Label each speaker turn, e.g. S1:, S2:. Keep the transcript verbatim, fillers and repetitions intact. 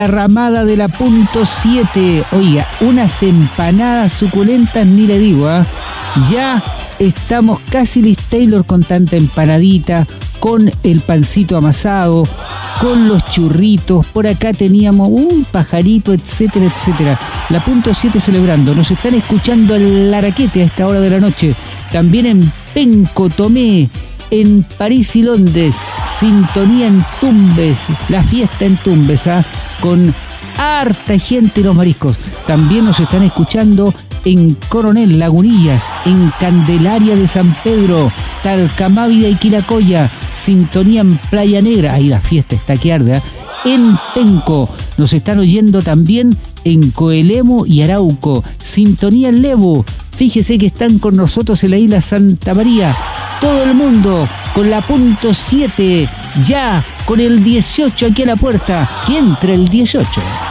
S1: Ramada de la punto siete. Oiga, unas empanadas suculentas, ni le digo, ¿eh? Ya estamos casi Liz Taylor con tanta empanadita, con el pancito amasado, con los churritos. Por acá teníamos un pajarito, etcétera, etcétera. La punto siete celebrando. Nos están escuchando el Laraquete a esta hora de la noche. También en Penco, Tomé, en París y Londres. Sintonía en Tumbes, la fiesta en Tumbes, ¿ah? Con harta gente y los mariscos. También nos están escuchando en Coronel, Lagunillas, en Candelaria de San Pedro, Talcamávida y Quiracoya. Sintonía en Playa Negra, ahí la fiesta está que arde, ¿eh? En Penco. Nos están oyendo también en Coelemo y Arauco. Sintonía en Levo. Fíjese que están con nosotros en la isla Santa María. Todo el mundo con la punto siete, ya con el dieciocho aquí a la puerta. Que entre el dieciocho.